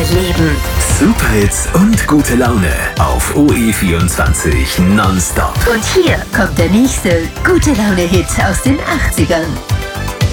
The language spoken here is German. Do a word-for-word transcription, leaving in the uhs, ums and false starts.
erleben. Superhits und gute Laune auf O E vierundzwanzig nonstop. Und hier kommt der nächste gute Laune-Hit aus den achtzigern.